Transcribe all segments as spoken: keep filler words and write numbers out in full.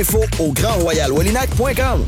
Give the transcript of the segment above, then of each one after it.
Info au grand royal wallinac point com.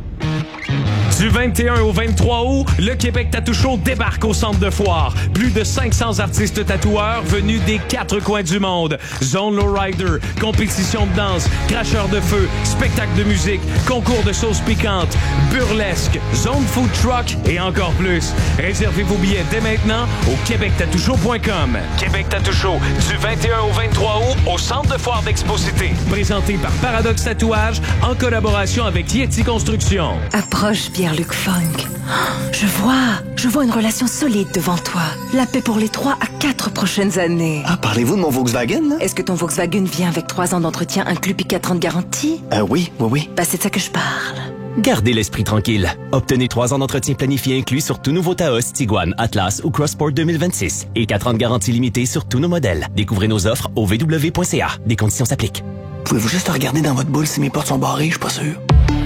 Du vingt et un au vingt-trois août, le Québec Tattoo Show débarque au centre de foire. Plus de cinq cents artistes tatoueurs venus des quatre coins du monde. Zone Lowrider, compétition de danse, cracheur de feu, spectacle de musique, concours de sauces piquantes, burlesque, zone food truck et encore plus. Réservez vos billets dès maintenant au québec tattoo show point com. Québec Tattoo Show, du vingt et un au vingt-trois août, au centre de foire d'Expo Cité. Présenté par Paradoxe Tatouage, en collaboration avec Yeti Construction. Approche Pierre-Luc Funk. Je vois, je vois une relation solide devant toi. La paix pour les trois à quatre prochaines années. Ah, parlez-vous de mon Volkswagen, là? Est-ce que ton Volkswagen vient avec trois ans d'entretien inclus puis quatre ans de garantie? Euh, oui, oui, oui. Bah, c'est de ça que je parle. Gardez l'esprit tranquille. Obtenez trois ans d'entretien planifié inclus sur tout nouveau Taos, Tiguan, Atlas ou Crossport deux mille vingt-six et quatre ans de garantie limitée sur tous nos modèles. Découvrez nos offres au v w point c a. Des conditions s'appliquent. Pouvez-vous juste regarder dans votre boule si mes portes sont barrées? Je suis pas sûr.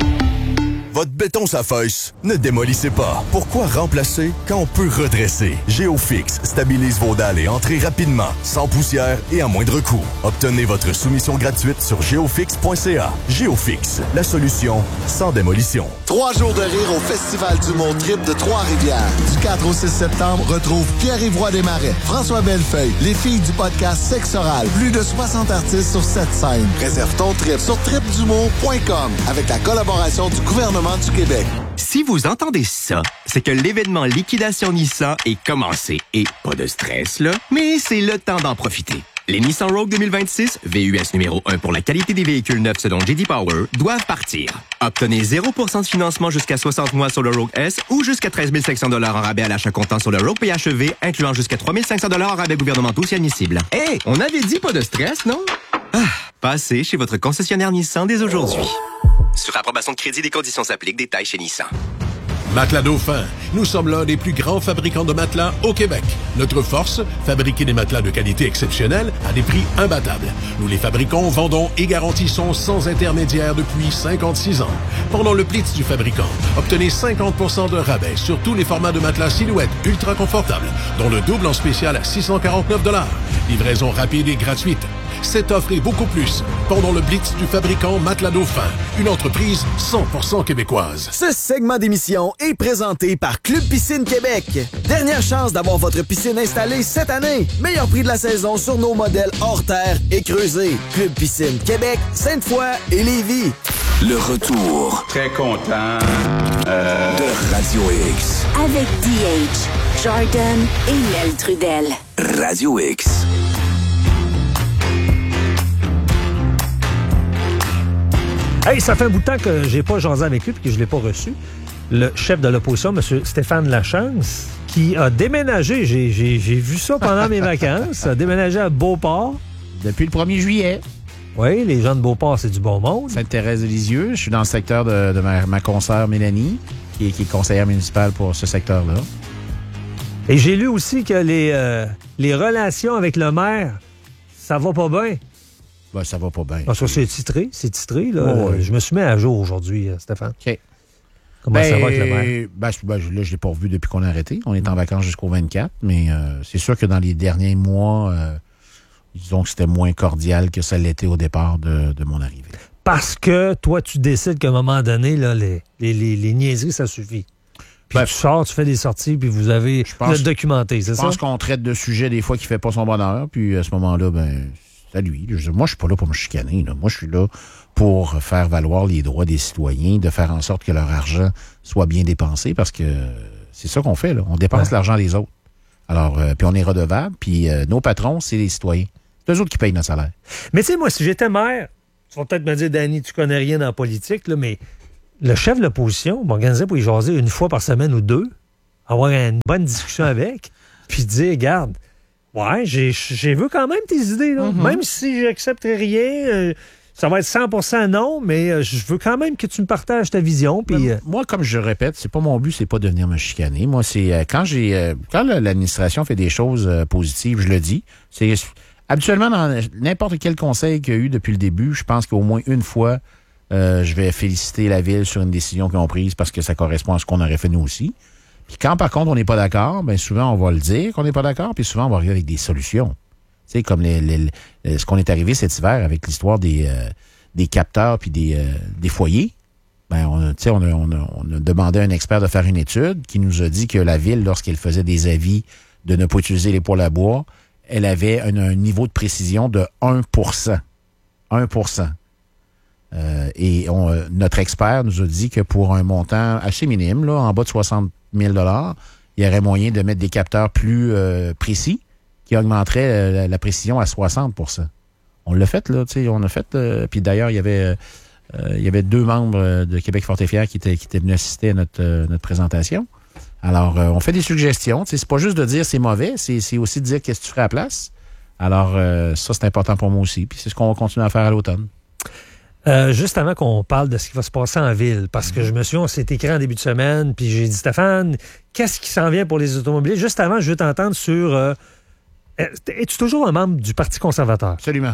Votre béton s'affaisse? Ne démolissez pas. Pourquoi remplacer quand on peut redresser? GeoFix stabilise vos dalles et entrées rapidement, sans poussière et à moindre coût. Obtenez votre soumission gratuite sur geofix point c a. GeoFix, la solution sans démolition. Trois jours de rire au Festival du Mont Trip de Trois-Rivières. Du quatre au six septembre, retrouve Pierre-Yves Roy Desmarais, François Bellefeuille, les filles du podcast Sexe Oral. Plus de soixante artistes sur sept scènes. Réserve ton trip sur trip du mont point com avec la collaboration du gouvernement du Québec. Si vous entendez ça, c'est que l'événement Liquidation Nissan est commencé. Et pas de stress, là, mais c'est le temps d'en profiter. Les Nissan Rogue deux mille vingt-six, V U S numéro un pour la qualité des véhicules neufs selon J D Power, doivent partir. Obtenez zéro pour cent de financement jusqu'à soixante mois sur le Rogue S ou jusqu'à treize mille cinq cents dollars en rabais à l'achat comptant sur le Rogue P H E V, incluant jusqu'à trois mille cinq cents dollars en rabais gouvernementaux si admissible. Hé, hey, on avait dit pas de stress, non? Ah, passez chez votre concessionnaire Nissan dès aujourd'hui. Sur approbation de crédit, des conditions s'appliquent. Détails chez Nissan. Matelas Dauphin. Nous sommes l'un des plus grands fabricants de matelas au Québec. Notre force, fabriquer des matelas de qualité exceptionnelle à des prix imbattables. Nous les fabriquons, vendons et garantissons sans intermédiaire depuis cinquante-six ans. Pendant le Blitz du fabricant, obtenez cinquante pour cent de rabais sur tous les formats de matelas silhouette ultra confortables, dont le double en spécial à six cent quarante-neuf dollars. Livraison rapide et gratuite. Cette offre et beaucoup plus pendant le Blitz du fabricant Matelas Dauphin, une entreprise cent pour cent québécoise. Ce segment d'émission est présenté par Club Piscine Québec. Dernière chance d'avoir votre piscine installée cette année. Meilleur prix de la saison sur nos modèles hors terre et creusés. Club Piscine Québec, Sainte-Foy et Lévis. Le retour. Très content euh... de Radio X. Avec D H, Jordan et Mel Trudel. Radio X. Hey, ça fait un bout de temps que j'ai pas jasé avec lui et que je l'ai pas reçu. Le chef de l'opposition, M. Stéphane Lachance, qui a déménagé, j'ai, j'ai, j'ai vu ça pendant mes vacances, a déménagé à Beauport. Depuis le premier juillet. Oui, les gens de Beauport, c'est du bon monde. Sainte-Thérèse de Lisieux, je suis dans le secteur de, de ma, ma consoeur Mélanie, qui est, qui est conseillère municipale pour ce secteur-là. Et j'ai lu aussi que les, euh, les relations avec le maire, ça va pas bien. Ben, ça va pas bien. Parce que c'est titré, c'est titré. Là. Oh, oui. Je me suis mis à jour aujourd'hui, Stéphane. OK. Comment ben, ça va avec le maire? Ben, ben, là, je ne l'ai pas revu depuis qu'on a arrêté. On est en vacances jusqu'au vingt-quatre, mais euh, c'est sûr que dans les derniers mois, euh, disons que c'était moins cordial que ça l'était au départ de, de mon arrivée. Parce que toi, tu décides qu'à un moment donné, là, les, les, les, les niaiseries, ça suffit. Puis ben, tu sors, tu fais des sorties, puis vous avez je pense, vous êtes documenté, c'est ça? Je pense qu'on traite de sujets des fois qui ne fait pas son bonheur, puis à ce moment-là, ben... à lui. Je, moi, je suis pas là pour me chicaner. Là. Moi, je suis là pour faire valoir les droits des citoyens, de faire en sorte que leur argent soit bien dépensé, parce que c'est ça qu'on fait. Là. On dépense ouais. l'argent des autres. Alors, euh, puis on est redevable, puis euh, nos patrons, c'est les citoyens. C'est eux autres qui payent notre salaire. Mais tu sais, moi, si j'étais maire, tu vas peut-être me dire, Danny, tu connais rien dans la politique, là, mais le chef de l'opposition m'organisait pour y jaser une fois par semaine ou deux, avoir une bonne discussion avec, puis dire, regarde, ouais, j'ai, j'ai vu quand même tes idées, là. Mm-hmm. Même si j'accepterais rien, euh, ça va être cent pour cent non, mais euh, je veux quand même que tu me partages ta vision. Puis, euh... moi, comme je le répète, c'est pas mon but, c'est pas de venir me chicaner. Moi, c'est euh, quand j'ai euh, quand l'administration fait des choses euh, positives, je le dis. C'est habituellement dans n'importe quel conseil qu'il y a eu depuis le début, je pense qu'au moins une fois, euh, je vais féliciter la ville sur une décision qu'ils ont prise parce que ça correspond à ce qu'on aurait fait nous aussi. Puis quand, par contre, on n'est pas d'accord, bien souvent, on va le dire qu'on n'est pas d'accord, puis souvent, on va arriver avec des solutions. Tu sais, comme les, les, les, ce qu'on est arrivé cet hiver avec l'histoire des, euh, des capteurs puis des, euh, des foyers. Ben, on a, on, a, on, a, on a demandé à un expert de faire une étude qui nous a dit que la Ville, lorsqu'elle faisait des avis de ne pas utiliser les poêles à bois, elle avait un, un niveau de précision de un pour cent. un pour cent. Euh, et on, euh, notre expert nous a dit que pour un montant assez minime, là, en bas de soixante mille dollars, il y aurait moyen de mettre des capteurs plus euh, précis qui augmenteraient euh, la, la précision à soixante pour cent. On l'a fait, là, tu sais, on a fait. Euh, puis d'ailleurs, il y avait euh, il y avait deux membres de Québec Fort et Fier qui étaient, qui étaient venus assister à notre, euh, notre présentation. Alors, euh, on fait des suggestions. Tu sais, c'est pas juste de dire c'est mauvais, c'est, c'est aussi de dire qu'est-ce que tu ferais à la place. Alors, euh, ça, c'est important pour moi aussi. Puis c'est ce qu'on va continuer à faire à l'automne. Euh, juste avant qu'on parle de ce qui va se passer en ville, parce que je me souviens, on s'est écrit en début de semaine, puis j'ai dit, Stéphane, qu'est-ce qui s'en vient pour les automobilistes? Juste avant, je veux t'entendre sur... Euh, es-tu toujours un membre du Parti conservateur? Absolument.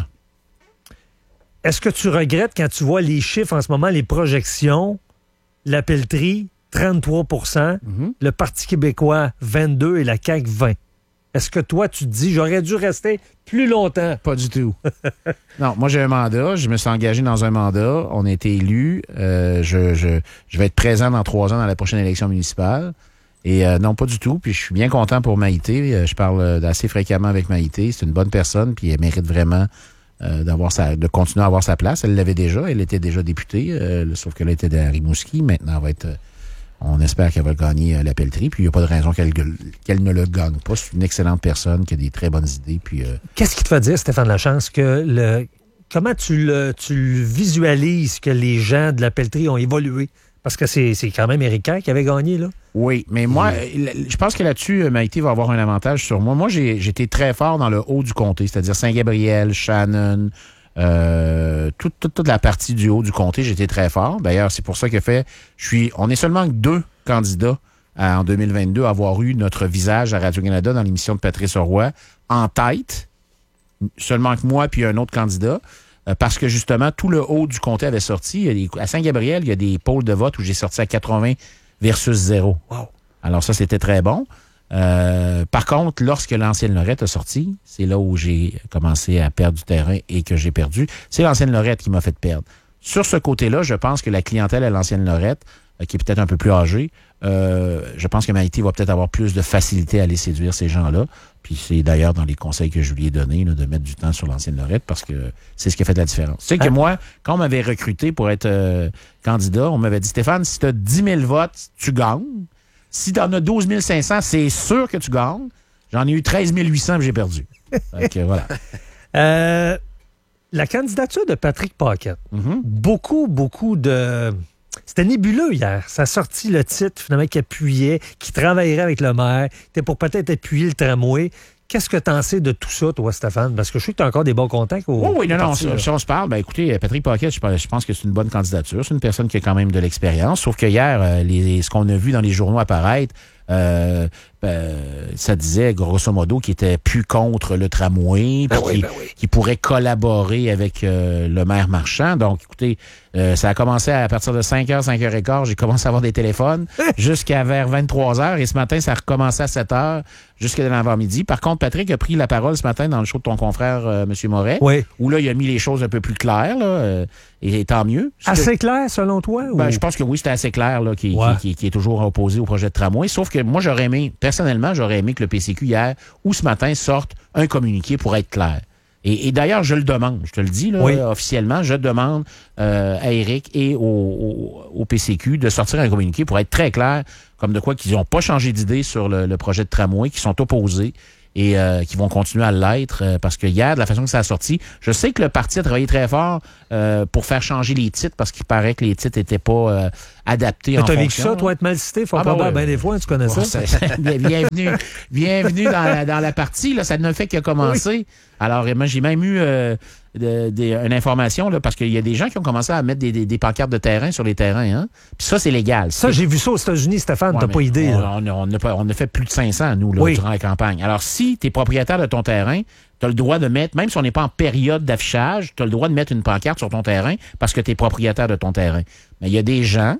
Est-ce que tu regrettes quand tu vois les chiffres en ce moment, les projections, la pelleterie, trente-trois pour cent, mm-hmm. le Parti québécois, vingt-deux et la C A Q, vingt? Est-ce que toi, tu te dis, j'aurais dû rester plus longtemps? Pas du tout. Non, moi, j'ai un mandat. Je me suis engagé dans un mandat. On a été élus. Euh, je, je, je vais être présent dans trois ans dans la prochaine élection municipale. Et euh, non, pas du tout. Puis je suis bien content pour Maïté. Je parle assez fréquemment avec Maïté. C'est une bonne personne. Puis elle mérite vraiment euh, d'avoir sa, de continuer à avoir sa place. Elle l'avait déjà. Elle était déjà députée. Euh, sauf qu'elle était à Rimouski. Maintenant, elle va être... On espère qu'elle va gagner la pelleterie, puis il n'y a pas de raison qu'elle, qu'elle ne le gagne pas. C'est une excellente personne qui a des très bonnes idées. Puis, euh... Qu'est-ce qui te fait dire, Stéphane Lachance, que le comment tu le, tu le visualises que les gens de la pelleterie ont évolué? Parce que c'est, c'est quand même Éric qui avait gagné, là. Oui, mais moi, mmh. je pense que là-dessus, Maïté va avoir un avantage sur moi. Moi, j'ai, j'étais très fort dans le haut du comté, c'est-à-dire Saint-Gabriel, Shannon... Euh, toute, toute, toute la partie du haut du comté, j'étais très fort. D'ailleurs, c'est pour ça que fait, je suis, on est seulement deux candidats à, en deux mille vingt-deux à avoir eu notre visage à Radio-Canada dans l'émission de Patrice Roy en tête. Seulement que moi puis un autre candidat. Euh, parce que justement, tout le haut du comté avait sorti. Il y a des, à Saint-Gabriel, il y a des pôles de vote où j'ai sorti à quatre-vingts versus zéro. Wow. Alors ça, c'était très bon. Euh, par contre, lorsque l'ancienne Lorette a sorti, c'est là où j'ai commencé à perdre du terrain et que j'ai perdu. C'est l'ancienne Lorette qui m'a fait perdre. Sur ce côté-là, je pense que la clientèle à l'ancienne Lorette, euh, qui est peut-être un peu plus âgée, euh, je pense que Maïté va peut-être avoir plus de facilité à aller séduire ces gens-là. Puis c'est d'ailleurs dans les conseils que je lui ai donnés là, de mettre du temps sur l'ancienne Lorette parce que c'est ce qui a fait la différence. Tu sais que moi, quand on m'avait recruté pour être euh, candidat, on m'avait dit, Stéphane, si tu as dix mille votes, tu gagnes. Si t'en as douze mille cinq cents, c'est sûr que tu gagnes. J'en ai eu treize mille huit cents et j'ai perdu. Donc, voilà. Euh, la candidature de Patrick Paquette. Mm-hmm. Beaucoup, beaucoup de... C'était nébuleux hier. Ça a sorti le titre, finalement, qui appuyait, qui travaillerait avec le maire. C'était pour peut-être appuyer le tramway. Qu'est-ce que tu en sais de tout ça, toi, Stéphane? Parce que je sais que tu as encore des bons contacts. Au, oh, oui, non, non. parti, si, si on se parle, ben écoutez, Patrick Paquette, je, je pense que c'est une bonne candidature. C'est une personne qui a quand même de l'expérience. Sauf que hier, euh, les, ce qu'on a vu dans les journaux apparaître, euh, euh, ça disait, grosso modo, qu'il était plus contre le tramway, ben oui, qu'il ben oui. qu'il pourrait collaborer avec euh, le maire Marchand. Donc, écoutez, euh, ça a commencé à partir de cinq heures, cinq heures quinze. J'ai commencé à avoir des téléphones jusqu'à vers vingt-trois heures. Et ce matin, ça a recommencé à sept heures jusqu'à l'avant-midi. Par contre, Patrick a pris la parole ce matin dans le show de ton confrère, euh, M. Moret, oui. où là, il a mis les choses un peu plus claires, là, euh, et, et tant mieux. Assez que... clair, selon toi? Ben, ou... je pense que oui, c'était assez clair, là, qui, ouais. qui, qui, qui est toujours opposé au projet de tramway. Sauf que moi, j'aurais aimé, personnellement, j'aurais aimé que le P C Q hier ou ce matin sorte un communiqué pour être clair. Et, et d'ailleurs, je le demande, je te le dis là, oui. officiellement, je demande euh, à Éric et au, au, au P C Q de sortir un communiqué pour être très clair, comme de quoi qu'ils n'ont pas changé d'idée sur le, le projet de tramway, qu'ils sont opposés et euh, qui vont continuer à l'être euh, parce que hier, de la façon que ça a sorti, je sais que le parti a travaillé très fort euh, pour faire changer les titres parce qu'il paraît que les titres n'étaient pas euh, adaptés mais en fonction. T'as vécu ça, toi, être mal cité, faut ah, pas ben, voir bien des fois, tu connais bon, ça? ça bienvenue bienvenue dans, la, dans la partie, là, ça ne fait que commencer. Oui. Alors, moi, j'ai même eu euh, de, de, une information, là, parce qu'il y a des gens qui ont commencé à mettre des, des, des pancartes de terrain sur les terrains. Hein? Puis ça, c'est légal. Ça, c'est... j'ai vu ça aux États-Unis, Stéphane, ouais, t'as pas idée. On, là. on, on, a, on a fait plus de cinq cents, nous, là, oui. durant la campagne. Alors, si tu es propriétaire de ton terrain, tu as le droit de mettre, même si on n'est pas en période d'affichage, tu as le droit de mettre une pancarte sur ton terrain parce que tu es propriétaire de ton terrain. Mais il y a des gens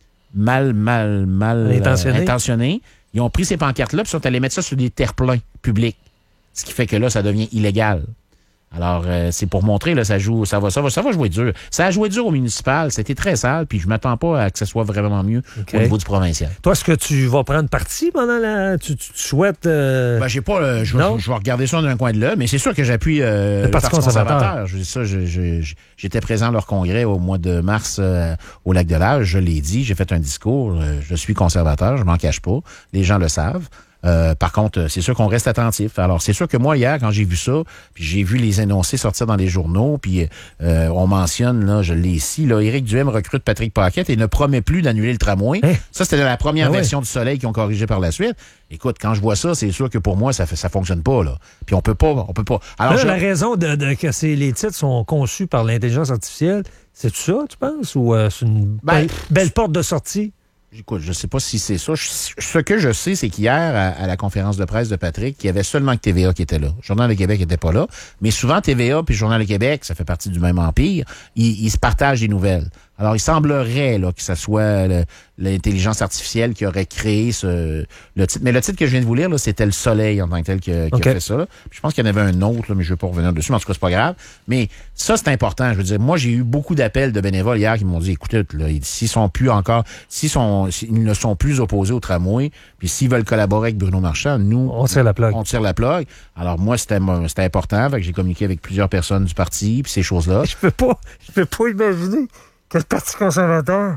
mal, mal, mal intentionnés. Euh, intentionnés. Ils ont pris ces pancartes-là et sont allés mettre ça sur des terre-pleins publics. Ce qui fait que là, ça devient illégal. Alors, euh, c'est pour montrer, là, ça joue, ça va, ça va, ça va jouer dur. Ça a joué dur au municipal, c'était très sale, puis je m'attends pas à que ce soit vraiment mieux okay. au niveau du provincial. Toi, est-ce que tu vas prendre parti pendant la... Tu, tu, tu souhaites... Euh... Ben, j'ai pas... Euh, je, je, je vais regarder ça d'un coin de là, mais c'est sûr que j'appuie euh, le Parti conservateur. conservateur. Je dis ça, je, je, je, j'étais présent à leur congrès au mois de mars euh, au Lac-de-l'Âge, je l'ai dit, j'ai fait un discours, euh, je suis conservateur, je m'en cache pas, les gens le savent. Euh, par contre, c'est sûr qu'on reste attentif. Alors, c'est sûr que moi, hier, quand j'ai vu ça, puis j'ai vu les énoncés sortir dans les journaux, puis euh, on mentionne, là, je l'ai ici, là, Éric Duhem recrute Patrick Paquette et ne promet plus d'annuler le tramway. Hein? Ça, c'était la première ah version ouais. du Soleil qu'ils ont corrigé par la suite. Écoute, quand je vois ça, c'est sûr que pour moi, ça ça fonctionne pas, là. Puis on peut pas, on peut pas. Alors, là, je... la raison de, de que c'est, les titres sont conçus par l'intelligence artificielle, c'est ça, tu penses? Ou euh, c'est une ben, belle, belle porte de sortie? Écoute, je sais pas si c'est ça. Je, ce que je sais, c'est qu'hier, à, à la conférence de presse de Patrick, il y avait seulement que T V A qui était là. Journal de Québec n'était pas là. Mais souvent, T V A puis Journal de Québec, ça fait partie du même empire, ils, ils se partagent des nouvelles. Alors, il semblerait là, que ce soit le, l'intelligence artificielle qui aurait créé ce, le titre. Mais le titre que je viens de vous lire, là, c'était Le Soleil en tant que tel qui, qui okay. a fait ça. Là. Je pense qu'il y en avait un autre, là, mais je ne vais pas revenir dessus. Mais en tout cas, c'est pas grave. Mais ça, c'est important. Je veux dire, moi, j'ai eu beaucoup d'appels de bénévoles hier qui m'ont dit, écoutez, là, s'ils sont plus encore, s'ils sont, s'ils ne sont plus opposés au tramway, puis s'ils veulent collaborer avec Bruno Marchand, nous, on tire la plug. On tire la plug. Alors, moi, c'était, c'était important. Fait que j'ai communiqué avec plusieurs personnes du parti, puis ces choses-là. Je peux pas, je peux pas imaginer que le Parti conservateur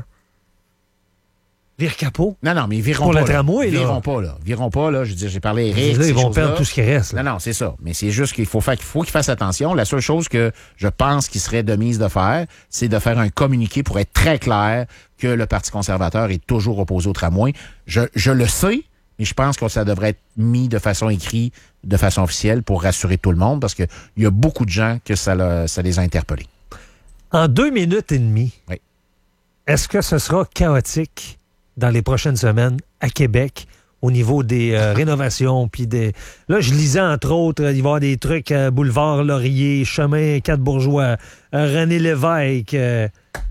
vire capot. Non, non, mais ils viront pour pas. Pour le tramway, là. là. Viront pas, là. Viront pas, là. Je veux dire, j'ai parlé Eric. Là, ils vont perdre tout ce qui reste. Là. Non, non, c'est ça. Mais c'est juste qu'il faut faire, qu'il faut qu'ils fassent attention. La seule chose que je pense qu'il serait de mise de faire, c'est de faire un communiqué pour être très clair que le Parti conservateur est toujours opposé au tramway. Je, je le sais, mais je pense que ça devrait être mis de façon écrite, de façon officielle, pour rassurer tout le monde, parce qu'il y a beaucoup de gens que ça, l'a, ça les a interpellés. En deux minutes et demie, oui. Est-ce que ce sera chaotique dans les prochaines semaines à Québec au niveau des euh, rénovations? Puis des... Là, je lisais, entre autres, il va y avoir des trucs à Boulevard Laurier, Chemin Quatre-Bourgeois, euh, René Lévesque. Euh...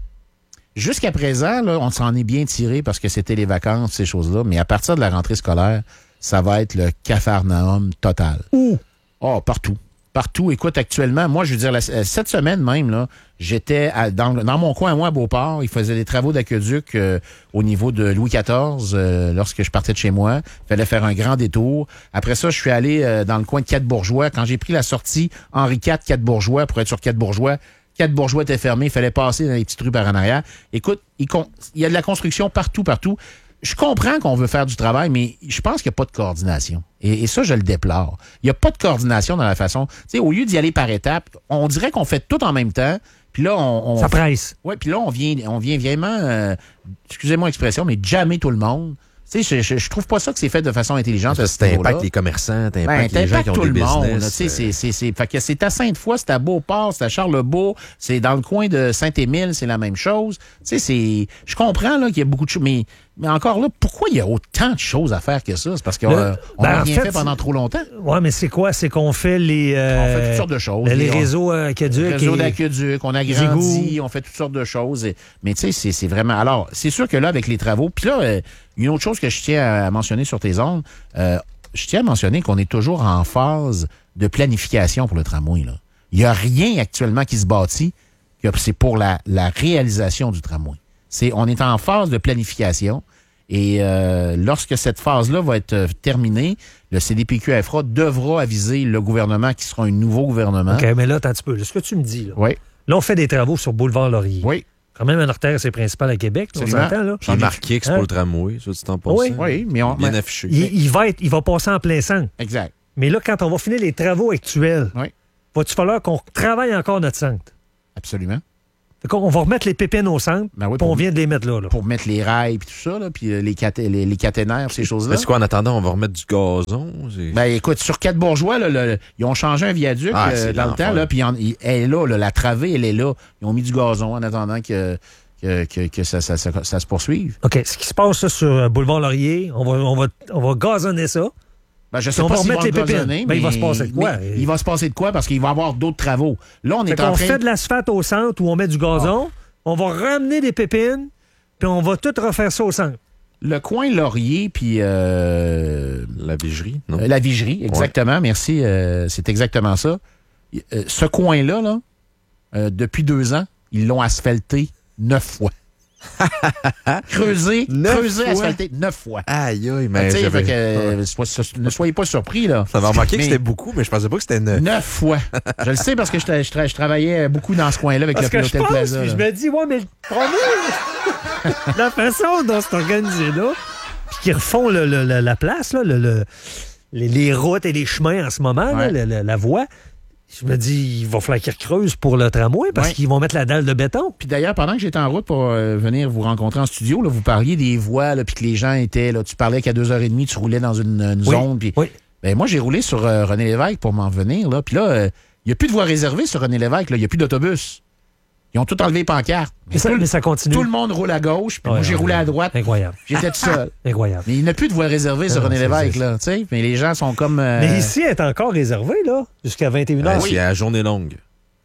Jusqu'à présent, là, on s'en est bien tiré parce que c'était les vacances, ces choses-là. Mais à partir de la rentrée scolaire, ça va être le capharnaüm total. Où? Oh, partout. Partout. Écoute, actuellement, moi, je veux dire, la, cette semaine même, là, j'étais à, dans, dans mon coin, moi, à Beauport. Ils faisaient des travaux d'aqueduc euh, au niveau de Louis quatorze euh, lorsque je partais de chez moi. Il fallait faire un grand détour. Après ça, je suis allé euh, dans le coin de Quatre-Bourgeois. Quand j'ai pris la sortie Henri quatre, Quatre-Bourgeois, pour être sur Quatre-Bourgeois, Quatre-Bourgeois était fermé. Il fallait passer dans les petites rues par en arrière. Écoute, il, il y a de la construction partout, partout. Je comprends qu'on veut faire du travail, mais je pense qu'il n'y a pas de coordination. Et, et ça, je le déplore. Il n'y a pas de coordination dans la façon... Tu sais, au lieu d'y aller par étapes, on dirait qu'on fait tout en même temps. Puis là, on... on ça presse. Oui, puis là, on vient, on vient vraiment... Euh, excusez-moi l'expression, mais jammer tout le monde. Tu sais, je, je, je trouve pas ça que c'est fait de façon intelligente. Parce que t'impactes les commerçants, t'impactes ben, les gens qui ont des business. Monde, c'est, c'est, c'est, c'est, fait que c'est à Sainte-Foy, c'est à Beauport, c'est à Charlebourg, c'est dans le coin de Saint-Émile, c'est la même chose. Tu sais, c'est, je comprends là qu'il y a beaucoup de choses, mais, mais encore là, pourquoi il y a autant de choses à faire que ça? C'est parce qu'on euh, ben, n'a rien fait, fait pendant trop longtemps. Oui, mais c'est quoi? C'est qu'on fait les... Euh, on fait toutes sortes de choses. Les, les réseaux euh, aqueducs. Les réseaux d'aqueducs, on a grandi, on fait toutes sortes de choses. Et, mais tu sais, c'est, c'est vraiment... Alors, c'est sûr que là, avec les travaux, puis là... Euh, une autre chose que je tiens à mentionner sur tes ondes, euh, je tiens à mentionner qu'on est toujours en phase de planification pour le tramway. Là. Il n'y a rien actuellement qui se bâtit, que c'est pour la, la réalisation du tramway. C'est, on est en phase de planification et euh, lorsque cette phase-là va être terminée, le C D P Q F R A devra aviser le gouvernement qui sera un nouveau gouvernement. OK, mais là, attends un petit peu. Ce que tu me dis, là, oui. là on fait des travaux sur Boulevard Laurier. Oui. Quand même, une artère, c'est principal à Québec, on s'entend, là. Puis marqué que c'est hein? pour le tramway, ça, tu t'en penses? Oui, oui, mais on... Bien affiché. Il, il, va être, il va passer en plein centre. Exact. Mais là, quand on va finir les travaux actuels, oui. va-tu falloir qu'on travaille encore notre centre? Absolument. On va remettre les pépines au centre, ben oui, puis on vient de les mettre là. là. Pour mettre les rails puis tout ça, là, puis les, caté- les, les caténaires, ces choses-là. Mais c'est quoi, en attendant, on va remettre du gazon? C'est... Ben écoute, sur Quatre-Bourgeois, là, le, le, ils ont changé un viaduc ah, euh, dans l'enfer. le temps, là, puis elle est là, là, la travée, elle est là. Ils ont mis du gazon en attendant que... Que, que, que ça, ça, ça, ça se poursuive. OK. Ce qui se passe là, sur Boulevard Laurier, on va, on va, on va gazonner ça. Ben, je sais on pas va si remettre les pépines. Gazonner, ben, il va se passer de quoi? Il va se passer de quoi? Parce qu'il va y avoir d'autres travaux. Là, on fait est en on train... fait de l'asphalte au centre où on met du gazon. Ah. On va ramener des pépines, puis on va tout refaire ça au centre. Le coin Laurier, puis... Euh... La Vigerie, non? Euh, la Vigerie, exactement. Ouais. Merci. Euh, c'est exactement ça. Euh, ce coin-là, là, euh, depuis deux ans, ils l'ont asphalté neuf fois. creusé, creusé, asphalté neuf fois. Aïe, aïe, mais. Tu sais, j'avais... fait que, euh, ne soyez pas surpris, là. Ça m'a remarqué mais... que c'était beaucoup, mais je pensais pas que c'était neuf. Neuf fois. Je le sais parce que je, tra- je, tra- je travaillais beaucoup dans ce coin-là avec parce le, que l'Hôtel je pense, Plaza. puis je me dis, ouais, mais le problème, la façon dont c'est organisé là, puis qu'ils refont le, le, le, la place, là, le, le, les, les routes et les chemins en ce moment, ouais. là, la, la, la voie. Je me dis, il va falloir qu'ils creusent pour le tramway parce ouais. qu'ils vont mettre la dalle de béton. Puis d'ailleurs, pendant que j'étais en route pour euh, venir vous rencontrer en studio, là, vous parliez des voies, puis que les gens étaient, là, tu parlais qu'à deux heures trente, tu roulais dans une, une oui. zone. Pis, oui. Ben, moi, j'ai roulé sur euh, René Lévesque pour m'en venir. Là, puis là, il euh, n'y a plus de voies réservées sur René Lévesque. Il n'y a plus d'autobus. Ils ont tout enlevé les pancartes. Mais, ça, tout, mais ça continue. Tout le monde roule à gauche, puis ouais, moi, j'ai ouais, roulé à droite. Incroyable. J'étais tout seul. Incroyable. Mais il n'y a plus de voies réservées sur René Lévesque, là, tu sais. Mais les gens sont comme... Euh... Mais ici, elle est encore réservée, là, jusqu'à vingt et une heures. Euh, c'est la journée longue.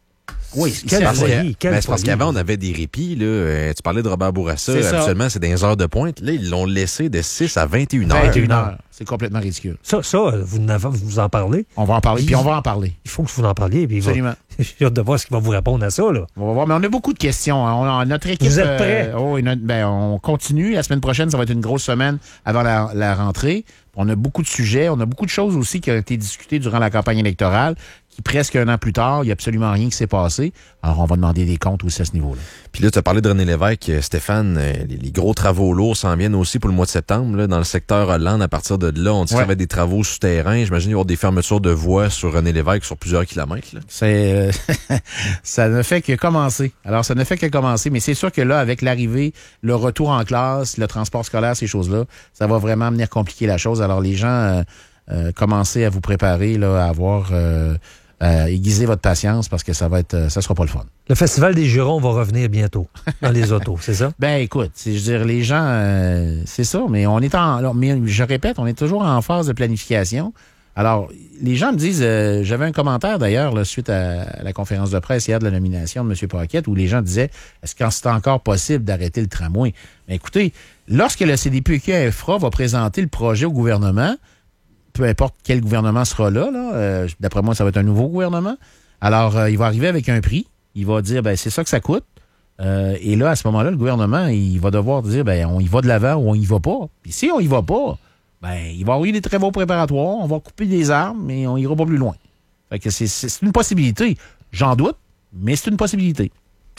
Oui, c'est parce, que, c'est parce qu'avant, on avait des répits. Là. Euh, tu parlais de Robert Bourassa. Habituellement, c'est des heures de pointe. Là, ils l'ont laissé de six à vingt et une heures. vingt et une heures. C'est complètement ridicule. Ça, ça vous, vous en parlez? On va en parler, puis on va en parler. Il faut que vous en parliez. Puis Absolument. J'ai hâte de voir ce qu'il va vous répondre à ça. Là. On va voir, mais on a beaucoup de questions. On a, notre équipe, vous êtes prêts? Euh, oh, notre, ben, on continue. La semaine prochaine, ça va être une grosse semaine avant la, la rentrée. On a beaucoup de sujets. On a beaucoup de choses aussi qui ont été discutées durant la campagne électorale. Qui, presque un an plus tard, il n'y a absolument rien qui s'est passé. Alors, on va demander des comptes aussi à ce niveau-là. Puis là, tu as parlé de René Lévesque, Stéphane. Les, les gros travaux lourds s'en viennent aussi pour le mois de septembre. Là, dans le secteur Hollande, à partir de là, on dit ouais. qu'il y avait des travaux souterrains. J'imagine qu'il y aura des fermetures de voies sur René Lévesque sur plusieurs kilomètres. Là. C'est, euh, ça ne fait que commencer. Alors, ça ne fait que commencer. Mais c'est sûr que là, avec l'arrivée, le retour en classe, le transport scolaire, ces choses-là, ça va vraiment venir compliquer la chose. Alors, les gens, euh, euh, commencez à vous préparer là, à avoir... Euh, Euh, aiguisez votre patience parce que ça va être, ça sera pas le fun. Le Festival des jurons va revenir bientôt dans les autos, c'est ça? Ben écoute, je veux dire, les gens, euh, c'est ça, mais on est en, alors, mais je répète, on est toujours en phase de planification. Alors, les gens me disent, euh, j'avais un commentaire d'ailleurs là, suite à, à la conférence de presse hier de la nomination de M. Paquette où les gens disaient, est-ce que c'est encore possible d'arrêter le tramway? Ben écoutez, lorsque le C D P Q F R A va présenter le projet au gouvernement, peu importe quel gouvernement sera là, là euh, d'après moi, ça va être un nouveau gouvernement. Alors, euh, il va arriver avec un prix. Il va dire, ben c'est ça que ça coûte. Euh, et là, à ce moment-là, le gouvernement, il va devoir dire, ben on y va de l'avant ou on y va pas. Puis si on y va pas, ben il va envoyer des travaux préparatoires, on va couper des arbres, mais on ira pas plus loin. Fait que c'est, c'est, c'est une possibilité. J'en doute, mais c'est une possibilité.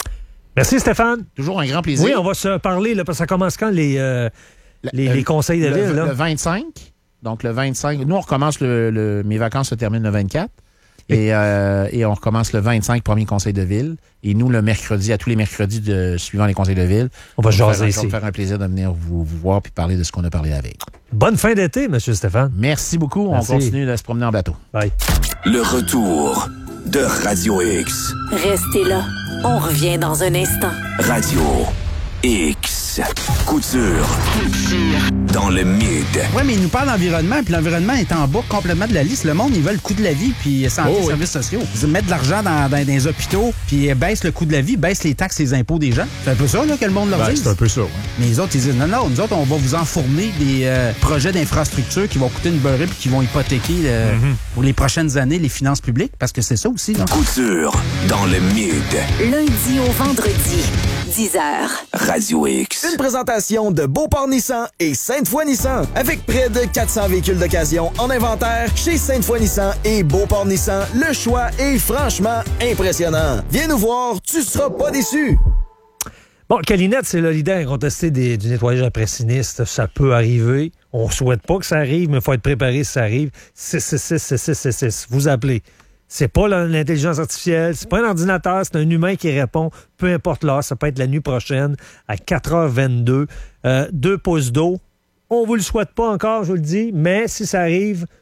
Merci, Stéphane. Toujours un grand plaisir. Oui, on va se parler, là, parce que ça commence quand les, euh, les, euh, les conseils de le, ville? Là? Le vingt-cinq. Donc, le vingt-cinq, nous, on recommence le, le mes vacances se terminent le vingt-quatre. Et, euh, et on recommence le vingt-cinq, premier conseil de ville. Et nous, le mercredi, à tous les mercredis de, suivant les conseils de ville, on va jaser ici. Ça va faire un plaisir de venir vous, vous voir puis parler de ce qu'on a parlé avec. Bonne fin d'été, M. Stéphane. Merci beaucoup. Merci. On continue de se promener en bateau. Bye. Le retour de Radio X. Restez là. On revient dans un instant. Radio X. Couture. Dans le mid. Oui, mais il nous parle d'environnement, puis l'environnement est en bas complètement de la liste. Le monde, ils veulent le coût de la vie, puis santé, oh, services oui. sociaux. Ils mettent de l'argent dans, dans, dans les hôpitaux, puis baissent le coût de la vie, baissent les taxes et les impôts des gens. C'est un peu ça là, que le monde leur ben, dit. C'est un peu ça, oui. Mais les autres, ils disent, non, non, nous autres, on va vous enfourner des euh, projets d'infrastructure qui vont coûter une beurrée puis qui vont hypothéquer euh, mm-hmm. pour les prochaines années les finances publiques, parce que c'est ça aussi. Là. Couture dans le mid. Lundi au vendredi, dix heures. Radio X. Une présentation de Beauport Nissan et Sainte-Foy Nissan. Avec près de quatre cents véhicules d'occasion en inventaire, chez Sainte-Foy Nissan et Beauport Nissan, le choix est franchement impressionnant. Viens nous voir, tu seras pas déçu. Bon, Calinette, c'est le leader incontesté des, du nettoyage après sinistre. Ça peut arriver. On souhaite pas que ça arrive, mais il faut être préparé si ça arrive. six six six six six six six. Vous appelez. C'est pas l'intelligence artificielle, c'est pas un ordinateur, c'est un humain qui répond, peu importe l'heure. Ça peut être la nuit prochaine à quatre heures vingt-deux. Euh, deux pouces d'eau. On vous le souhaite pas encore, je vous le dis, mais si ça arrive,